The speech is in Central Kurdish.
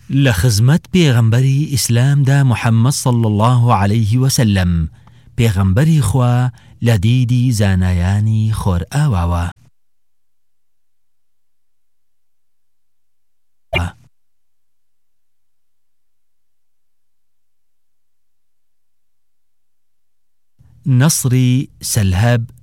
لخزمت پیغمبری اسلام دا محمد صلى الله عليه وسلم، پیغمبری خوا لدیدی زانایانی خور آواوا. نصری سلهب